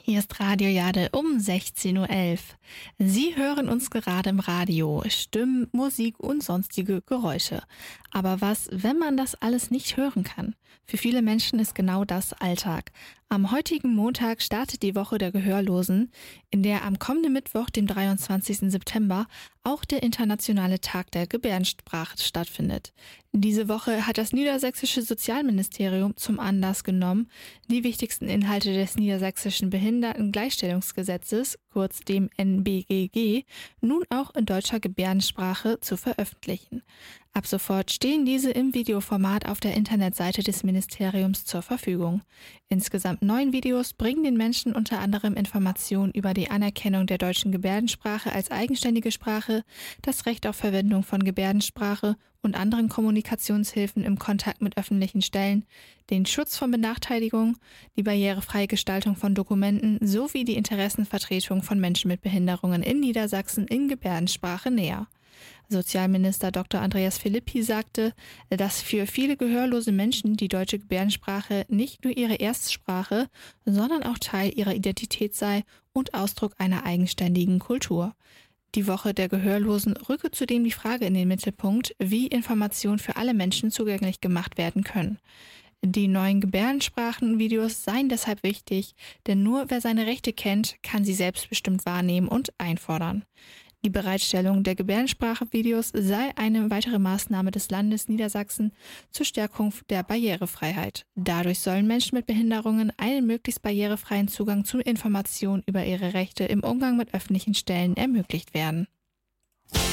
Hier ist Radio Jade um 16:11 Uhr. Sie hören uns gerade im Radio, Stimmen, Musik und sonstige Geräusche. Aber was, wenn man das alles nicht hören kann? Für viele Menschen ist genau das Alltag. Am heutigen Montag startet die Woche der Gehörlosen, in der am kommenden Mittwoch, dem 23. September, auch der internationale Tag der Gebärdensprache stattfindet. Diese Woche hat das niedersächsische Sozialministerium zum Anlass genommen, die wichtigsten Inhalte des niedersächsischen Behindertengleichstellungsgesetzes, kurz dem NBGG, nun auch in deutscher Gebärdensprache zu veröffentlichen. Ab sofort stehen diese im Videoformat auf der Internetseite des Ministeriums zur Verfügung. Insgesamt 9 Videos bringen den Menschen unter anderem Informationen über die Anerkennung der deutschen Gebärdensprache als eigenständige Sprache, das Recht auf Verwendung von Gebärdensprache und anderen Kommunikationshilfen im Kontakt mit öffentlichen Stellen, den Schutz von Benachteiligung, die barrierefreie Gestaltung von Dokumenten sowie die Interessenvertretung von Menschen mit Behinderungen in Niedersachsen in Gebärdensprache näher. Sozialminister Dr. Andreas Philippi sagte, dass für viele gehörlose Menschen die deutsche Gebärdensprache nicht nur ihre Erstsprache, sondern auch Teil ihrer Identität sei und Ausdruck einer eigenständigen Kultur. Die Woche der Gehörlosen rücke zudem die Frage in den Mittelpunkt, wie Informationen für alle Menschen zugänglich gemacht werden können. Die neuen Gebärdensprachenvideos seien deshalb wichtig, denn nur wer seine Rechte kennt, kann sie selbstbestimmt wahrnehmen und einfordern. Die Bereitstellung der Gebärdensprache-Videos sei eine weitere Maßnahme des Landes Niedersachsen zur Stärkung der Barrierefreiheit. Dadurch sollen Menschen mit Behinderungen einen möglichst barrierefreien Zugang zu Informationen über ihre Rechte im Umgang mit öffentlichen Stellen ermöglicht werden.